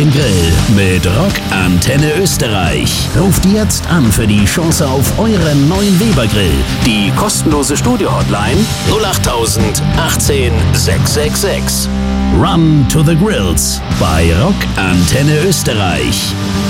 den Grill mit Rock Antenne Österreich. Ruft jetzt an für die Chance auf euren neuen Weber-Grill. Die kostenlose Studio-Hotline 08000 18 666. Run to the Grills bei Rock Antenne Österreich.